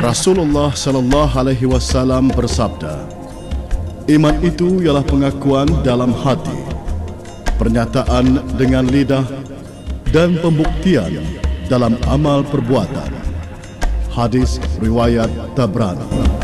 Rasulullah sallallahu alaihi wasallam bersabda, iman itu ialah pengakuan dalam hati, pernyataan dengan lidah dan pembuktian dalam amal perbuatan. Hadis riwayat Tabrani.